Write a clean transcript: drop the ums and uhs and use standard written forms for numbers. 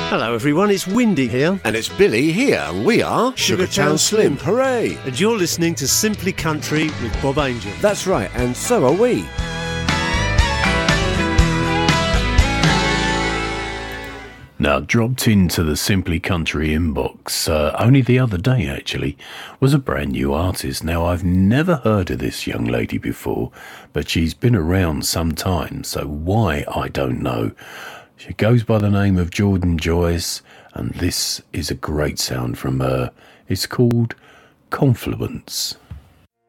Hello everyone, it's Windy here. And it's Billy here. We are Sugartown Slim. Hooray! And you're listening to Simply Country with Bob Angel. That's right, and so are we. Now, dropped into the Simply Country inbox only the other day, actually, was a brand new artist. Now, I've never heard of this young lady before, but she's been around some time, so why, I don't know. She goes by the name of Jordan Joyce, and this is a great sound from her. It's called Confluence.